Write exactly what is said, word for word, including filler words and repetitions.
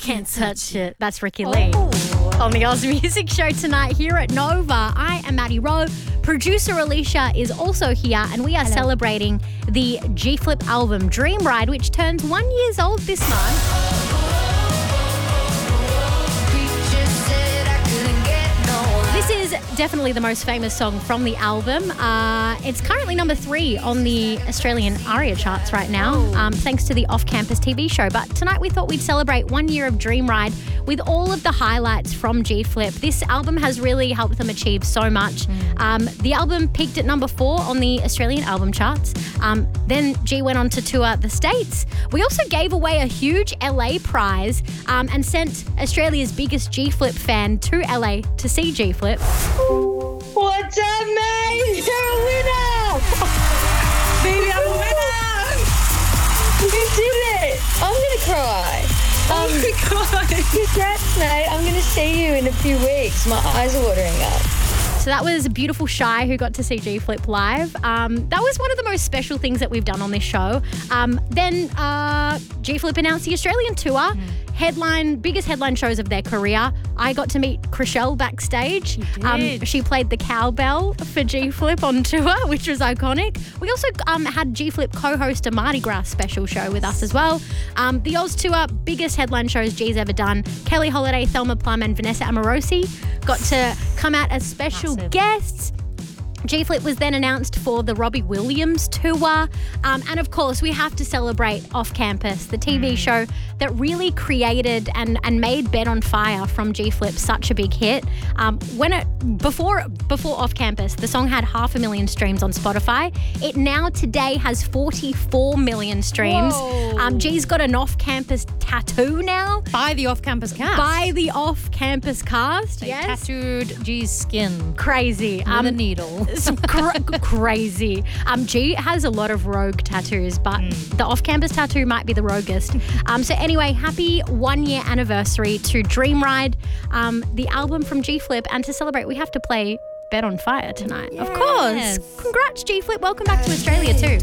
Can't touch it. That's Ricky Lee. On the Oz Music Show tonight here at Nova. I am Maddie Rowe. Producer Alicia is also here, and we are Hello. celebrating the G-Flip album Dream Ride, which turns one years old this month. This is definitely the most famous song from the album. Uh, it's currently number three on the Australian ARIA charts right now, um, thanks to the Off-Campus T V show. But tonight we thought we'd celebrate one year of Dream Ride with all of the highlights from G-Flip. This album has really helped them achieve so much. Um, the album peaked at number four on the Australian album charts. Um, then G went on to tour the States. We also gave away a huge L A prize um, and sent Australia's biggest G-Flip fan to L A to see G-Flip. What's up, mate? You're a winner! Baby, I'm a winner! You did it! I'm gonna cry. Um, oh my God. Congrats, mate. I'm gonna see you in a few weeks. My eyes are watering up. So that was beautiful Shy who got to see G-Flip live. Um, that was one of the most special things that we've done on this show. Um, then uh, G-Flip announced the Australian tour. Mm. Headline, biggest headline shows of their career. I got to meet Chrishell backstage. You did. Um, she played the cowbell for G-Flip on tour, which was iconic. We also um, had G-Flip co-host a Mardi Gras special show with us as well. Um, the Oz tour, biggest headline shows G's ever done. Kelly Holiday, Thelma Plum and Vanessa Amorosi got to come out as special Massive. guests. G-Flip was then announced for the Robbie Williams tour. Um, and of course, we have to celebrate Off Campus, the T V mm. show that really created and, and made Bed on Fire from G-Flip such a big hit. Um, when it before before Off Campus, the song had half a million streams on Spotify. It now today has forty-four million streams. Um, G's got an off-campus tattoo now. By the off-campus cast. By the off-campus cast, they yes. tattooed G's skin. Crazy. With Um, a needle. It's cr- crazy. Um, G has a lot of rogue tattoos, but mm. the off-campus tattoo might be the roguest. Um, so anyway, happy one-year anniversary to Dream Ride, um, the album from G-Flip. And to celebrate, we have to play Bed on Fire tonight. Yes. Of course. Congrats, G-Flip. Welcome back to Australia too.